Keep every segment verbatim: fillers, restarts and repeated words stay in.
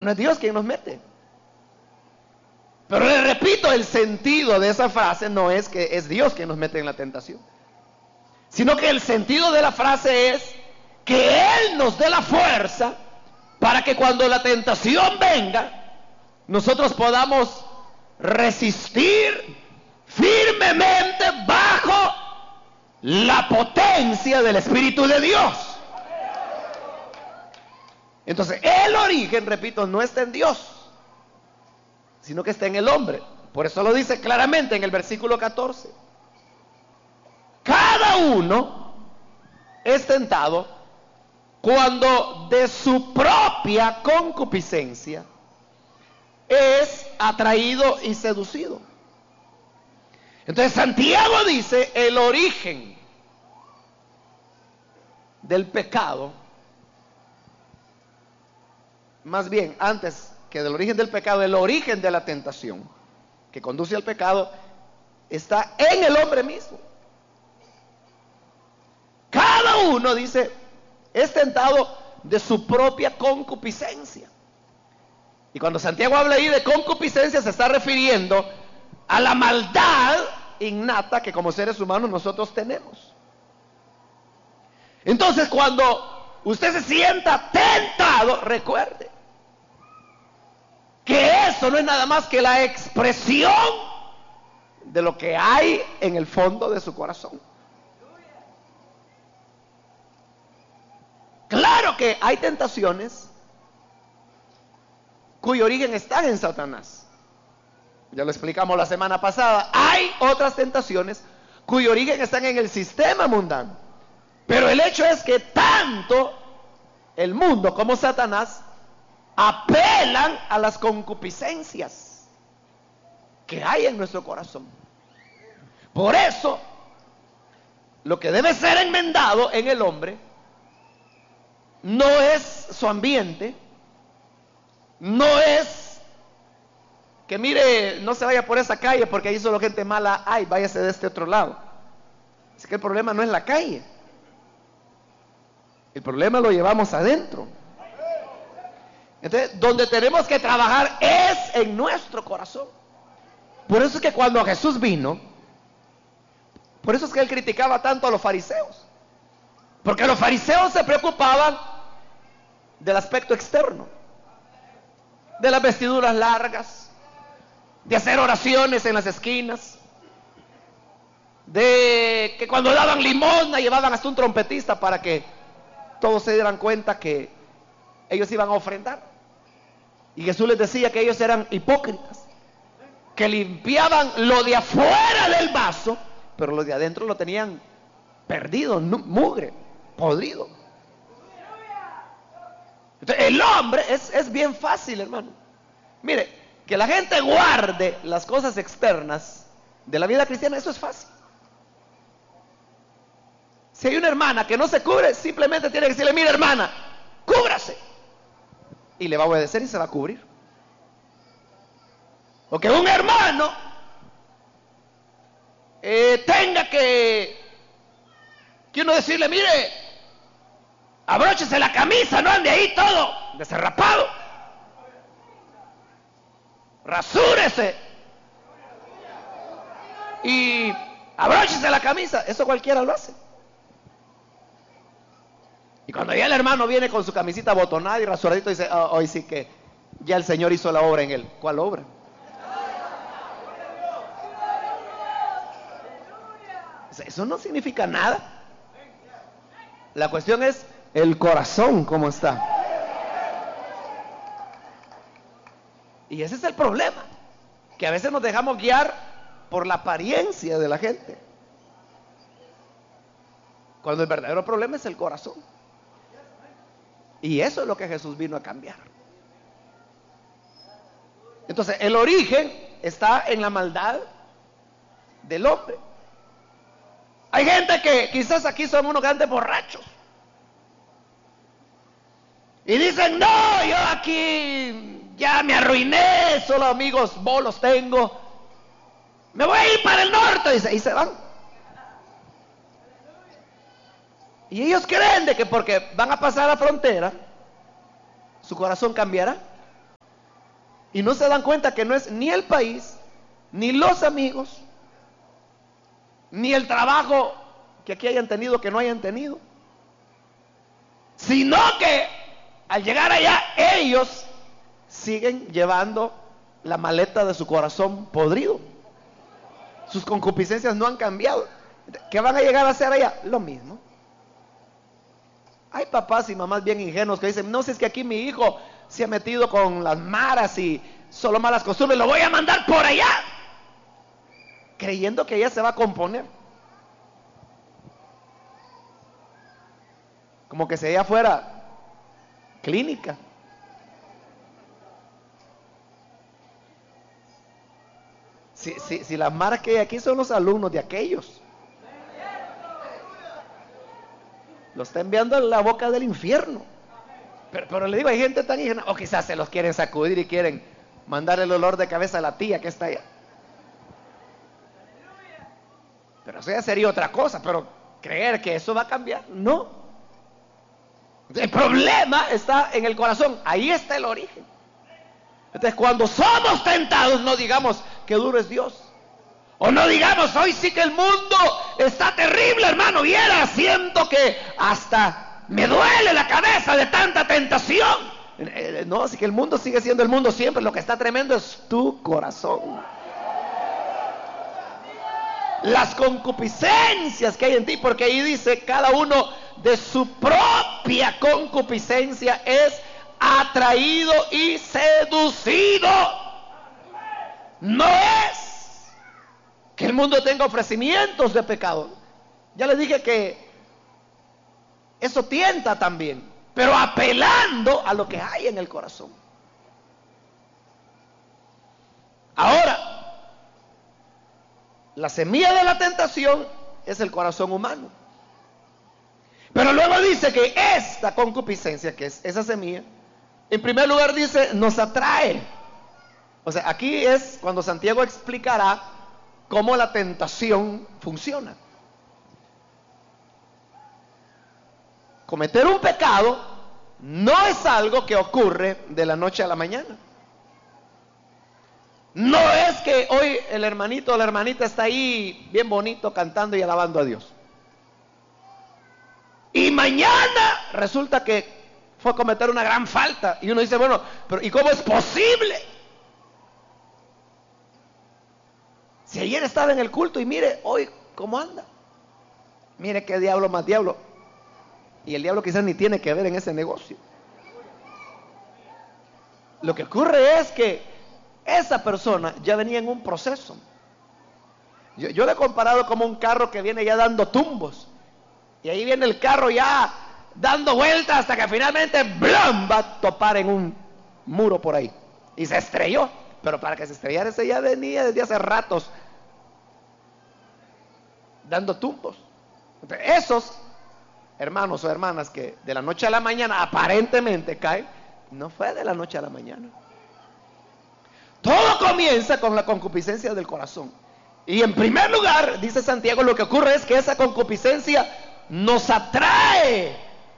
No es Dios quien nos mete. Pero le repito, el sentido de esa frase no es que es Dios quien nos mete en la tentación, sino que el sentido de la frase es que Él nos dé la fuerza para que cuando la tentación venga, nosotros podamos resistir firmemente bajo la potencia del Espíritu de Dios. Entonces, el origen, repito, no está en Dios, sino que está en el hombre. Por eso lo dice claramente en el versículo catorce. Cada uno es tentado cuando de su propia concupiscencia es atraído y seducido. Entonces Santiago dice, el origen del pecado, más bien antes que del origen del pecado, el origen de la tentación que conduce al pecado está en el hombre mismo. Cada uno, dice, es tentado de su propia concupiscencia. Y cuando Santiago habla ahí de concupiscencia, se está refiriendo a la maldad innata que como seres humanos nosotros tenemos. Entonces, cuando usted se sienta tentado, recuerde que eso no es nada más que la expresión de lo que hay en el fondo de su corazón. Claro que hay tentaciones cuyo origen está en Satanás. Ya lo explicamos la semana pasada. Hay otras tentaciones cuyo origen están en el sistema mundano. Pero el hecho es que tanto el mundo como Satanás apelan a las concupiscencias que hay en nuestro corazón. Por eso, lo que debe ser enmendado en el hombre no es su ambiente, no es que mire, no se vaya por esa calle porque ahí solo gente mala hay, váyase de este otro lado. Así que el problema no es la calle, el problema lo llevamos adentro. Entonces, donde tenemos que trabajar es en nuestro corazón. Por eso es que cuando Jesús vino, por eso es que él criticaba tanto a los fariseos, porque los fariseos se preocupaban del aspecto externo, de las vestiduras largas, de hacer oraciones en las esquinas, de que cuando daban limosna llevaban hasta un trompetista para que todos se dieran cuenta que ellos iban a ofrendar. Y Jesús les decía que ellos eran hipócritas, que limpiaban lo de afuera del vaso, pero lo de adentro lo tenían perdido, mugre, podrido. Entonces, el hombre es, es bien fácil, hermano. Mire, que la gente guarde las cosas externas de la vida cristiana, eso es fácil. Si hay una hermana que no se cubre, simplemente tiene que decirle, mira hermana, cúbrase. Y le va a obedecer y se va a cubrir. O que un hermano eh, tenga que, que uno decirle, mire, abróchese la camisa, no ande ahí todo desarrapado. Rasúrese. Y abróchese la camisa. Eso cualquiera lo hace. Y cuando ya el hermano viene con su camisita botonada y rasuradito, dice, oh, hoy sí que ya el Señor hizo la obra en él. ¿Cuál obra? Eso no significa nada. La cuestión es el corazón, cómo está. Y ese es el problema, que a veces nos dejamos guiar por la apariencia de la gente, cuando el verdadero problema es el corazón. Y eso es lo que Jesús vino a cambiar. Entonces, el origen está en la maldad del hombre. Hay gente que quizás aquí son unos grandes borrachos y dicen, no, yo aquí ya me arruiné, solo amigos bolos tengo, me voy a ir para el norte, dice, y se van. Y ellos creen de que porque van a pasar la frontera, su corazón cambiará. Y no se dan cuenta que no es ni el país, ni los amigos, ni el trabajo que aquí hayan tenido, que no hayan tenido, sino que al llegar allá ellos siguen llevando la maleta de su corazón podrido. Sus concupiscencias no han cambiado. ¿Qué van a llegar a hacer allá? Lo mismo. Hay papás y mamás bien ingenuos que dicen, no, si es que aquí mi hijo se ha metido con las maras y solo malas costumbres, lo voy a mandar por allá, creyendo que ella se va a componer, como que si ella fuera clínica. Si, si, si las maras que hay aquí son los alumnos de aquellos, lo está enviando a la boca del infierno. Pero, pero le digo, hay gente tan ingenua, o quizás se los quieren sacudir y quieren mandar el olor de cabeza a la tía que está allá. Pero eso ya sería otra cosa. Pero creer que eso va a cambiar, no. El problema está en el corazón. Ahí está el origen. Entonces, cuando somos tentados, no digamos que duro es Dios, o no digamos, hoy sí que el mundo está terrible, hermano, viera, siento que hasta me duele la cabeza de tanta tentación. No, así que el mundo sigue siendo el mundo siempre. Lo que está tremendo es tu corazón, las concupiscencias que hay en ti, porque ahí dice, cada uno de su propia concupiscencia es atraído y seducido. No es que el mundo tenga ofrecimientos de pecado. Ya les dije que eso tienta también, pero apelando a lo que hay en el corazón. Ahora, la semilla de la tentación es el corazón humano. Pero luego dice que esta concupiscencia, que es esa semilla, en primer lugar dice, nos atrae. O sea, aquí es cuando Santiago explicará cómo la tentación funciona. Cometer un pecado no es algo que ocurre de la noche a la mañana. No es que hoy el hermanito o la hermanita está ahí bien bonito cantando y alabando a Dios, y mañana resulta que fue a cometer una gran falta, y uno dice, bueno, pero ¿y cómo es posible? Si ayer estaba en el culto y mire hoy cómo anda. Mire qué diablo más diablo. Y el diablo quizás ni tiene que ver en ese negocio. Lo que ocurre es que esa persona ya venía en un proceso. Yo, yo le he comparado como un carro que viene ya dando tumbos. Y ahí viene el carro ya dando vueltas hasta que finalmente ¡blam!, va a topar en un muro por ahí. Y se estrelló. Pero para que se estrellara, ese ya venía desde hace ratos dando tumbos. Entonces, esos hermanos o hermanas que de la noche a la mañana aparentemente caen, no fue de la noche a la mañana. Todo comienza con la concupiscencia del corazón. Y en primer lugar, dice Santiago, lo que ocurre es que esa concupiscencia nos atrae.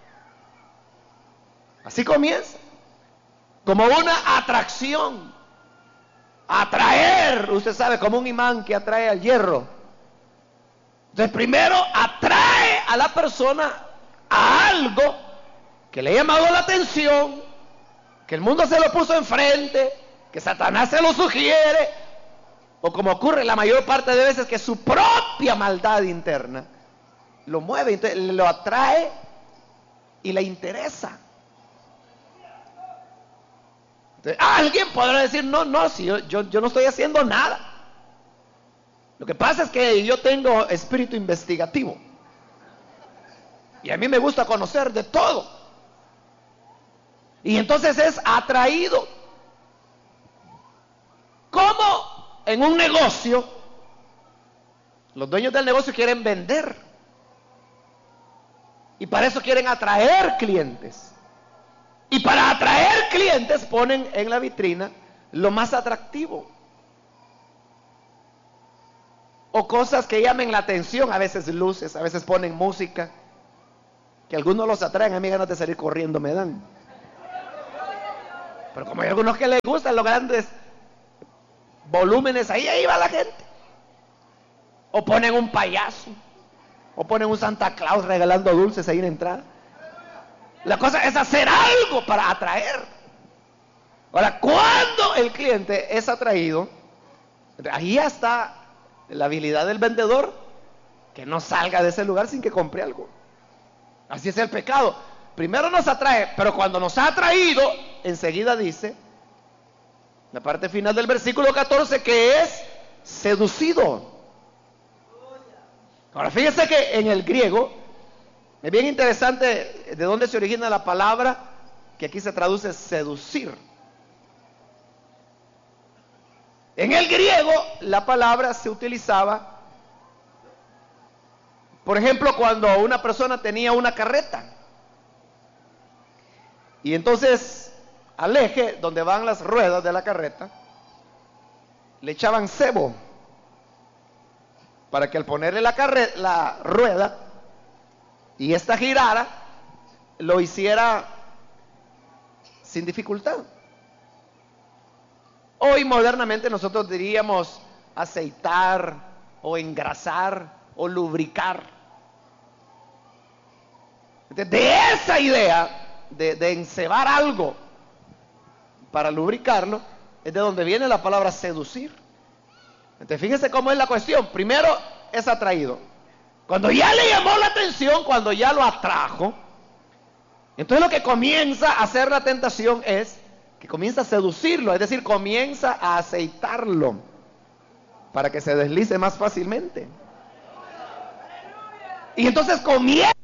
Así comienza, como una atracción. Atraer, usted sabe, como un imán que atrae al hierro. Entonces, primero atrae a la persona a algo que le ha llamado la atención, que el mundo se lo puso enfrente, que Satanás se lo sugiere, o como ocurre la mayor parte de veces, que su propia maldad interna lo mueve, entonces lo atrae y le interesa. Entonces, alguien podrá decir, no, no, si yo, yo, yo no estoy haciendo nada. Lo que pasa es que yo tengo espíritu investigativo. Y a mí me gusta conocer de todo. Y entonces es atraído. Como en un negocio, los dueños del negocio quieren vender. Y para eso quieren atraer clientes. Y para atraer clientes ponen en la vitrina lo más atractivo. O cosas que llamen la atención, a veces luces, a veces ponen música, que algunos los atraen, a mí ganas de salir corriendo me dan. Pero como hay algunos que les gustan los grandes volúmenes, ahí, ahí va la gente. O ponen un payaso, o ponen un Santa Claus regalando dulces ahí en la entrada. La cosa es hacer algo para atraer. Ahora, cuando el cliente es atraído, ahí está la habilidad del vendedor, que no salga de ese lugar sin que compre algo. Así es el pecado. Primero nos atrae, pero cuando nos ha atraído, enseguida dice, la parte final del versículo catorce, que es seducido. Ahora, fíjense que en el griego, es bien interesante de dónde se origina la palabra, que aquí se traduce seducir. En el griego, la palabra se utilizaba, por ejemplo, cuando una persona tenía una carreta. Y entonces, al eje donde van las ruedas de la carreta, le echaban sebo, para que al ponerle la, carre- la rueda y esta girara, lo hiciera sin dificultad. Hoy modernamente nosotros diríamos aceitar o engrasar o lubricar. De esa idea de, de encebar algo para lubricarlo, es de donde viene la palabra seducir. Entonces fíjense cómo es la cuestión. Primero es atraído. Cuando ya le llamó la atención, cuando ya lo atrajo, entonces lo que comienza a hacer la tentación es que comienza a seducirlo, es decir, comienza a aceitarlo para que se deslice más fácilmente. Y entonces comienza